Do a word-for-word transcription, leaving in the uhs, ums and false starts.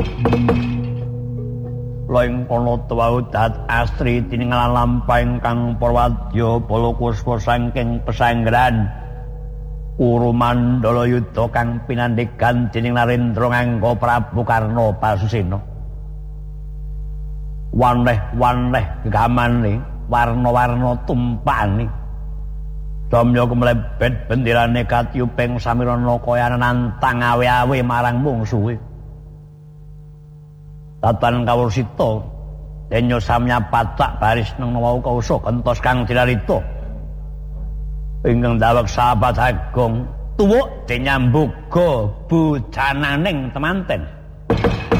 Loing kono tuwau dat astri tininggalan lampah ingkang Purwadya Balakuspa saking pesanggrahan Urumandala yudha kang pinandhegan dening Narendra nganggo Prabu Karna Pasusena. Waneh-waneh gegamane, warna-warna tumpane. Damya kemlebet benderane katyuping samirana kaya nantang awe-awe marang mungsuhe. Tatan kawursita denya samya patak baris nang wau kausa kentos kang dilarita ingkang dawek sahabat agung tuwuk denyambuga budananing temanten.